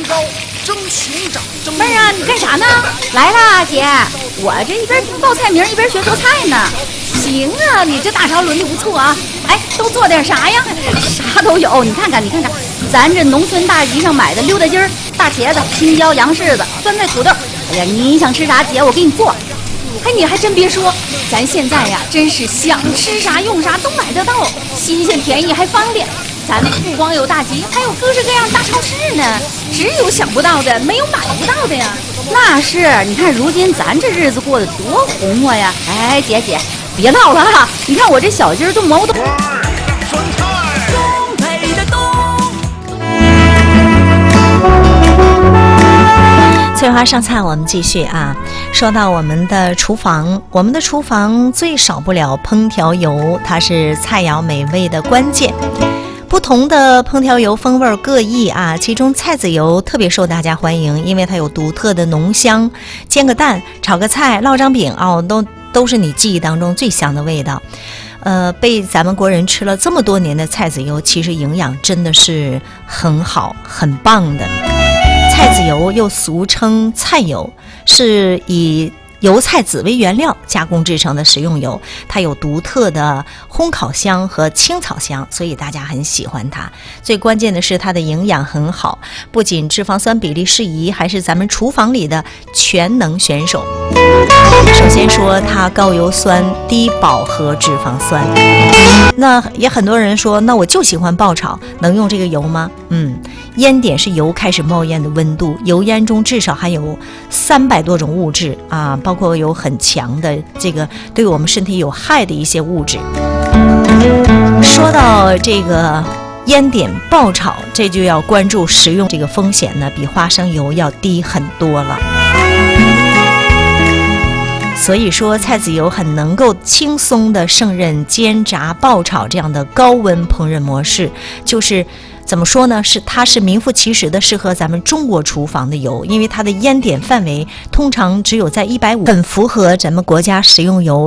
高，争熊掌，争。 妹儿啊，你干啥呢？来啦，姐，我这一边听报菜名一边学做菜呢。行啊，你这大潮轮的不错啊！哎，都做点啥呀？啥都有，你看看，咱这农村大集上买的溜达鸡儿、大茄子、青椒、洋柿子、酸菜、土豆。哎呀，你想吃啥，姐我给你做。哎，你还真别说，咱现在呀，真是想吃啥用啥都买得到，新鲜便宜还方便。咱不光有大集，还有各式各样大超市呢。只有想不到的，没有买不到的呀。那是，你看如今咱这日子过得多红火呀！哎，姐，别闹了哈！你看我这小鸡儿都毛都。 酸菜。 东北的东。 翠花上菜，我们继续啊。说到我们的厨房最少不了烹调油，它是菜肴美味的关键。不同的烹调油风味各异啊，其中菜籽油特别受大家欢迎，因为它有独特的浓香，煎个蛋、炒个菜、烙张饼哦，都是你记忆当中最香的味道。被咱们国人吃了这么多年的菜籽油，其实营养真的是很好、很棒的。菜籽油又俗称菜油，是以油菜籽为原料加工制成的食用油，它有独特的烘烤香和青草香，所以大家很喜欢它。最关键的是它的营养很好，不仅脂肪酸比例适宜，还是咱们厨房里的全能选手。首先说它高油酸、低饱和脂肪酸。那也很多人说，那我就喜欢爆炒，能用这个油吗？烟点是油开始冒烟的温度，油烟中至少含有300多种物质啊，包括有很强的这个对我们身体有害的一些物质。说到这个烟点爆炒，这就要关注食用这个风险呢，比花生油要低很多了。所以说菜籽油很能够轻松地胜任煎炸爆炒这样的高温烹饪模式，就是怎么说呢，它是名副其实的适合咱们中国厨房的油，因为它的烟点范围通常只有在150，很符合咱们国家食用油